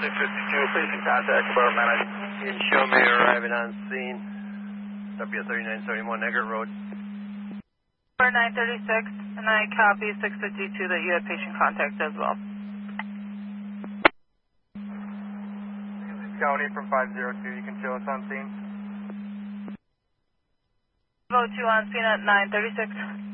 652, patient contact, bar manager. And show me arriving on scene. W3971 Eggert Road. 936, and I copy 652 that you had patient contact as well. County from 502, you can show us on scene. 02 on scene at 936.